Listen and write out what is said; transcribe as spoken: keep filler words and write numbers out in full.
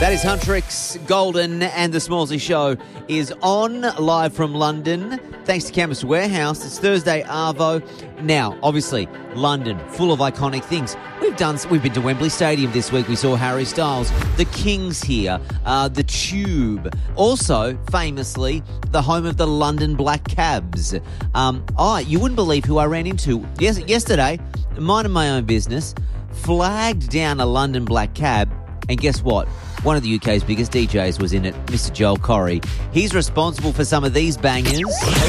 That is Huntrix, Golden, and the Smallsy Show is on live from London. Thanks to Chemist Warehouse. It's Thursday Arvo. Now, obviously, London, full of iconic things. We've done. We've been to Wembley Stadium this week. We saw Harry Styles, the Kings here, uh, the Tube. Also, famously, the home of the London Black Cabs. Um, oh, you wouldn't believe who I ran into yes, yesterday. Minding my own business, flagged down a London Black Cab, and guess what? One of the U K's biggest D Js was in it, Mister Joel Corry. He's responsible for some of these bangers.